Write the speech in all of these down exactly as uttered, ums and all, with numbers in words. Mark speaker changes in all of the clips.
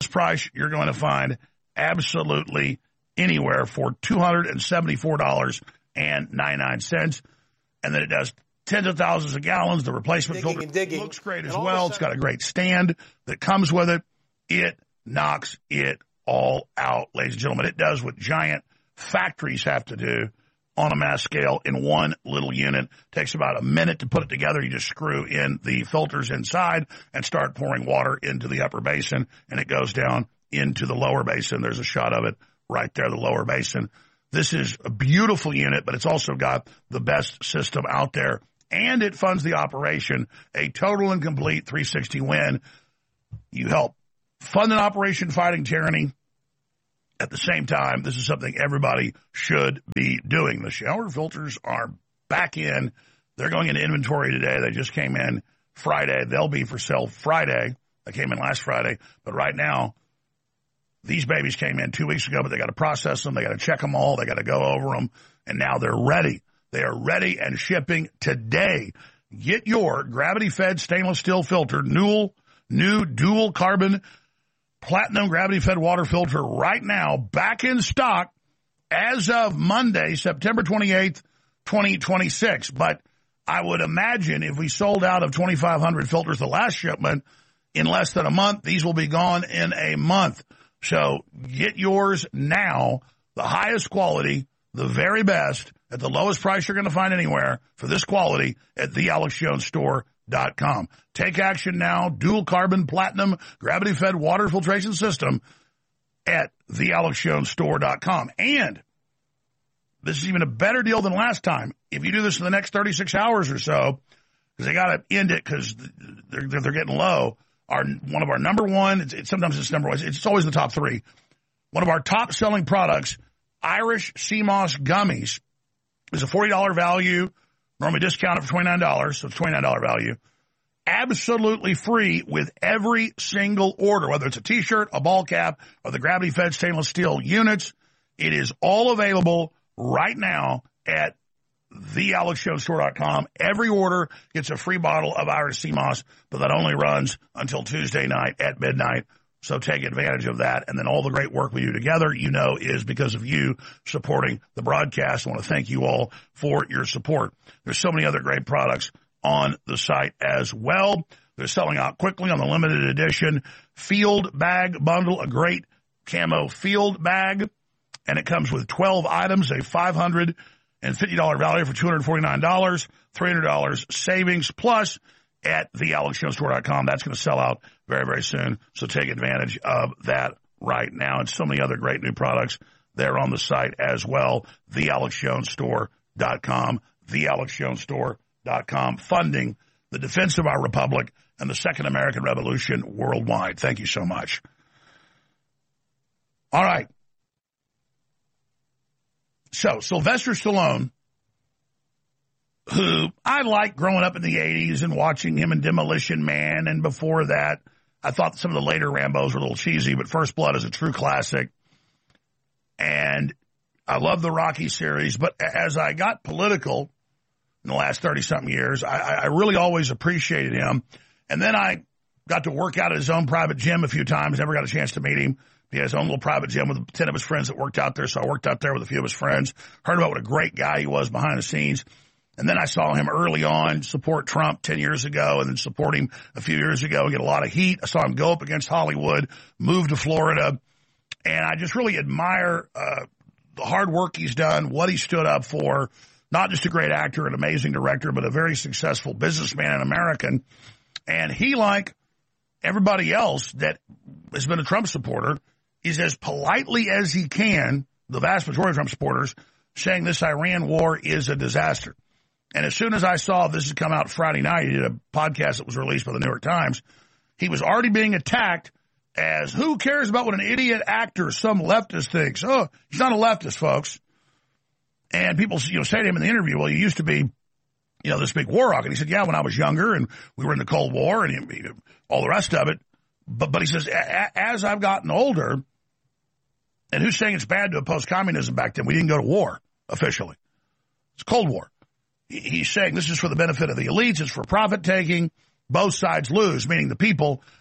Speaker 1: lowest price you're going to find absolutely anywhere for two hundred seventy-four dollars and ninety-nine cents. And then it does tens of thousands of gallons. The replacement
Speaker 2: digging
Speaker 1: filter
Speaker 2: and digging.
Speaker 1: looks great as
Speaker 2: And
Speaker 1: well. It's got a great stand that comes with it. It knocks it all out, ladies and gentlemen. It does what giant factories have to do on a mass scale in one little unit. It takes about a minute to put it together. You just screw in the filters inside and start pouring water into the upper basin, and it goes down into the lower basin. There's a shot of it right there, the lower basin. This is a beautiful unit, but it's also got the best system out there, and it funds the operation. A total and complete three sixty win. You help fund an operation fighting tyranny. At the same time, this is something everybody should be doing. The shower filters are back in. They're going into inventory today. They just came in Friday. They'll be for sale Friday. They came in last Friday. But right now, these babies came in two weeks ago, but they got to process them. They got to check them all. They got to go over them. And now they're ready. They are ready and shipping today. Get your gravity-fed stainless steel filter, new, new dual carbon platinum gravity-fed water filter right now, back in stock as of Monday, September twenty-eighth, twenty twenty-six. But I would imagine if we sold out of twenty-five hundred filters the last shipment in less than a month, these will be gone in a month. So get yours now, the highest quality, the very best, at the lowest price you're going to find anywhere for this quality at the alex jones store dot com. Take action now. Dual carbon platinum gravity fed water filtration system at the alex jones store dot com. And this is even a better deal than last time. If you do this in the next thirty-six hours or so, because they got to end it because they're, they're getting low, our one of our number one, it's, it's, sometimes it's number one, it's always the top three. One of our top selling products, Irish Sea Moss Gummies, is a forty dollars value. Normally discounted for twenty-nine dollars, so it's twenty-nine dollars value. Absolutely free with every single order, whether it's a T-shirt, a ball cap, or the gravity-fed stainless steel units. It is all available right now at the alex jones store dot com. Every order gets a free bottle of Irish Sea Moss, but that only runs until Tuesday night at midnight. So take advantage of that. And then all the great work we do together, you know, is because of you supporting the broadcast. I want to thank you all for your support. There's so many other great products on the site as well. They're selling out quickly on the limited edition Field Bag Bundle, a great camo field bag. And it comes with twelve items, a five hundred fifty dollars value for two hundred forty-nine dollars, three hundred dollars savings, plus at the alex jones store dot com. That's going to sell out very, very soon. So take advantage of that right now. And so many other great new products there on the site as well. the alex jones store dot com. the alex jones store dot com. Funding the defense of our republic and the Second American Revolution worldwide. Thank you so much. All right. So Sylvester Stallone, who I liked growing up in the eighties and watching him in Demolition Man, and before that, I thought some of the later Rambos were a little cheesy, but First Blood is a true classic. And I love the Rocky series, but as I got political in the last thirty-something years, I, I really always appreciated him. And then I got to work out at his own private gym a few times, never got a chance to meet him. He had his own little private gym with ten of his friends that worked out there, so I worked out there with a few of his friends, heard about what a great guy he was behind the scenes. And then I saw him early on support Trump ten years ago and then support him a few years ago and get a lot of heat. I saw him go up against Hollywood, move to Florida, and I just really admire uh, the hard work he's done, what he stood up for, not just a great actor, an amazing director, but a very successful businessman and American. And he, like everybody else that has been a Trump supporter, is as politely as he can, the vast majority of Trump supporters, saying this Iran war is a disaster. And as soon as I saw this had come out Friday night, he did a podcast that was released by the New York Times, he was already being attacked as, who cares about what an idiot actor some leftist thinks? Oh, he's not a leftist, folks. And people, you know, say to him in the interview, well, you used to be, you know, this big war hawk. And he said, yeah, when I was younger and we were in the Cold War and he, all the rest of it. But, but he says, as I've gotten older, and who's saying it's bad to oppose communism back then? We didn't go to war officially. It's Cold War. He's saying this is for the benefit of the elites. It's for profit taking. Both sides lose, meaning the people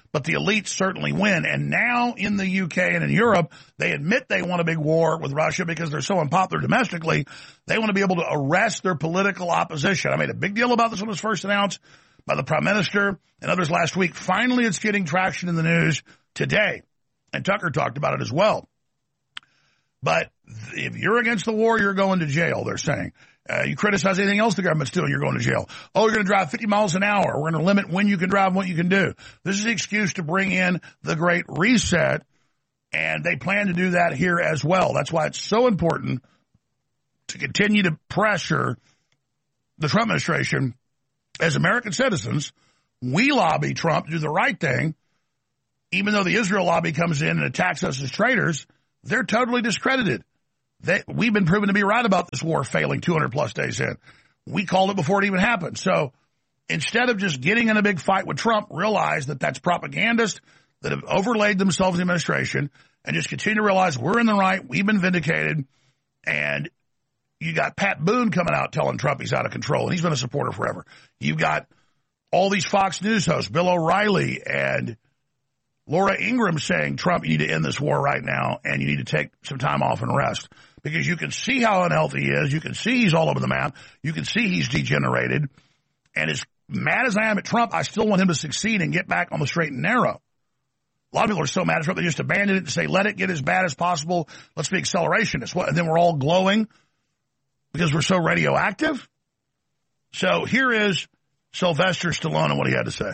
Speaker 1: but the elites certainly win. And now in the U K and in Europe, they admit they want a big war with Russia because they're so unpopular domestically. They want to be able to arrest their political opposition. I made a big deal about this when it was first announced by the Prime Minister and others last week. Finally, it's getting traction in the news today. And Tucker talked about it as well. But if you're against the war, you're going to jail, they're saying. Uh, you criticize anything else the government's doing, you're going to jail. Oh, you're going to drive fifty miles an hour. We're going to limit when you can drive and what you can do. This is the excuse to bring in the Great Reset, and they plan to do that here as well. That's why it's so important to continue to pressure the Trump administration. As American citizens, we lobby Trump to do the right thing. Even though the Israel lobby comes in and attacks us as traitors, they're totally discredited. They, we've been proven to be right about this war failing two hundred plus days in. We called it before it even happened. So instead of just getting in a big fight with Trump, realize that that's propagandists that have overlaid themselves in the administration, and just continue to realize we're in the right, we've been vindicated, and you got Pat Boone coming out telling Trump he's out of control, and he's been a supporter forever. You've got all these Fox News hosts, Bill O'Reilly and Laura Ingraham saying, Trump, you need to end this war right now, and you need to take some time off and rest. Because you can see how unhealthy he is. You can see he's all over the map. You can see he's degenerated. And as mad as I am at Trump, I still want him to succeed and get back on the straight and narrow. A lot of people are so mad at Trump, they just abandon it and say, let it get as bad as possible. Let's be accelerationists. What, and then we're all glowing because we're so radioactive? So here is Sylvester Stallone and what he had to say.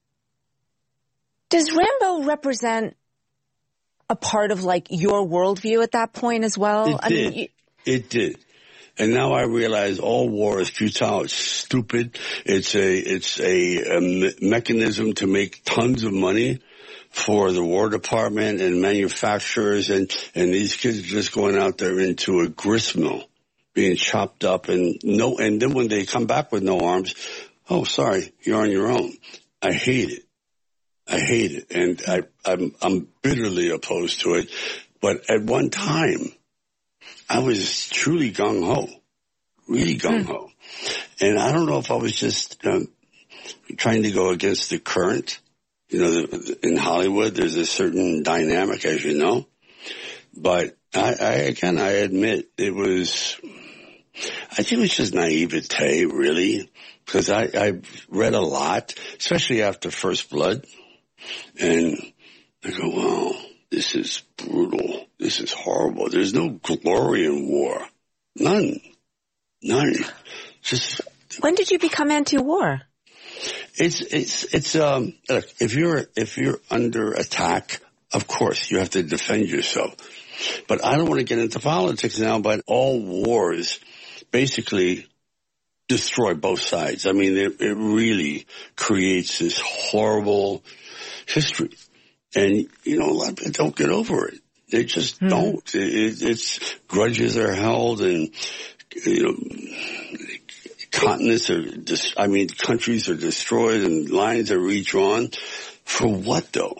Speaker 2: Does Rambo represent a part of, like, your worldview at that point as well?
Speaker 3: It
Speaker 2: I
Speaker 3: did.
Speaker 2: mean, you...
Speaker 3: It did. And now I realize all war is futile. It's stupid. It's a it's a, a me- mechanism to make tons of money for the War Department and manufacturers, and and these kids are just going out there into a grist mill, being chopped up, and no. And then when they come back with no arms, oh, sorry, you're on your own. I hate it. I hate it, and I, I'm, I'm bitterly opposed to it. But at one time, I was truly gung-ho, really gung-ho. And I don't know if I was just um, trying to go against the current. You know, the, in Hollywood, there's a certain dynamic, as you know. But I, I again, I admit it was, I think it was just naivete, really, because I, I've read a lot, especially after First Blood. And I go, wow, this is brutal. This is horrible. There's no glory in war. None. None. Just.
Speaker 2: When did you become anti-war?
Speaker 3: It's, it's, it's, um, look, if you're, if you're under attack, of course, you have to defend yourself. But I don't want to get into politics now, but all wars basically destroy both sides. I mean, it, it really creates this horrible history. And, you know, a lot of people don't get over it. They just mm. don't. It, it, it's grudges are held, and, you know, continents are, dis- I mean, countries are destroyed and lines are redrawn. For what, though?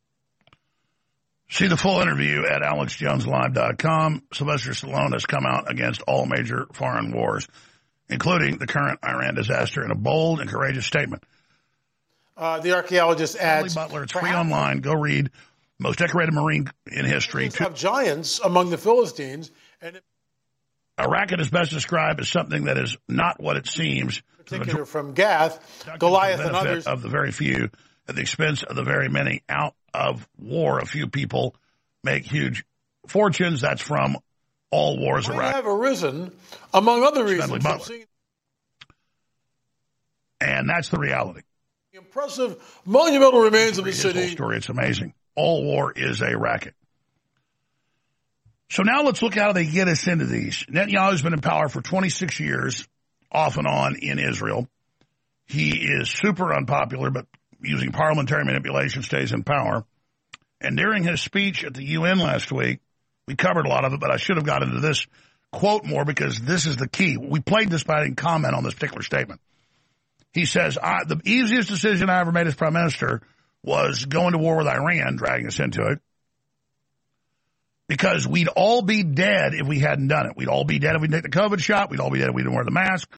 Speaker 1: See the full interview at alex jones live dot com. Sylvester Stallone has come out against all major foreign wars, including the current Iran disaster, in a bold and courageous statement.
Speaker 4: Uh, the archaeologist adds,
Speaker 1: Butler, it's free online. Go read. Most decorated Marine in history.
Speaker 4: Have giants among the Philistines. And it,
Speaker 1: Iraq is best described as something that is not what it seems.
Speaker 4: Particular from Gath, Goliath, and others.
Speaker 1: Of the very few at the expense of the very many. Out of war, a few people make huge fortunes. That's from All Wars Iraq.
Speaker 4: Have arisen, among other reasons.
Speaker 1: And that's the reality.
Speaker 4: Impressive monumental remains of the city.
Speaker 1: Story. It's amazing. All war is a racket. So now let's look how they get us into these. Netanyahu's been in power for twenty-six years, off and on in Israel. He is super unpopular, but using parliamentary manipulation stays in power. And during his speech at the U N last week, we covered a lot of it, but I should have got into this quote more because this is the key. We played this, but I didn't comment on this particular statement. He says, I, the easiest decision I ever made as prime minister was going to war with Iran, dragging us into it, because we'd all be dead if we hadn't done it. We'd all be dead if we didn't take the COVID shot. We'd all be dead if we didn't wear the mask.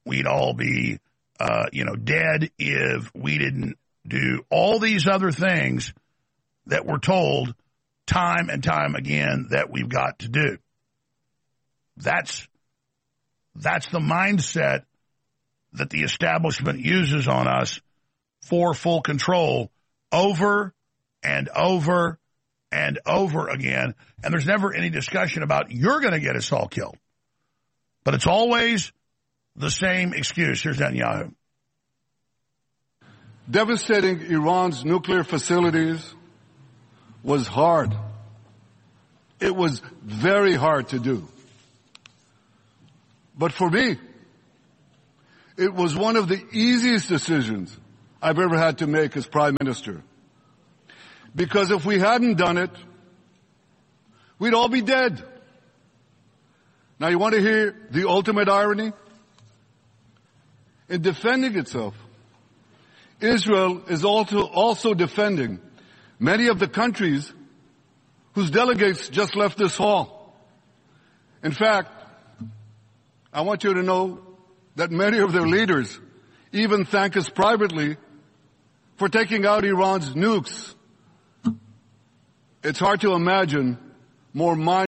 Speaker 1: we'd all be, uh, you know, dead if we didn't do all these other things that we're told time and time again that we've got to do. That's, that's the mindset that the establishment uses on us for full control over and over and over again. And there's never any discussion about you're going to get us all killed. But it's always the same excuse. Here's Netanyahu.
Speaker 5: Devastating Iran's nuclear facilities was hard. It was very hard to do. But for me, it was one of the easiest decisions I've ever had to make as Prime Minister. Because if we hadn't done it, we'd all be dead. Now, you want to hear the ultimate irony? In defending itself, Israel is also, also defending many of the countries whose delegates just left this hall. In fact, I want you to know that many of their leaders even thank us privately for taking out Iran's nukes. It's hard to imagine more mind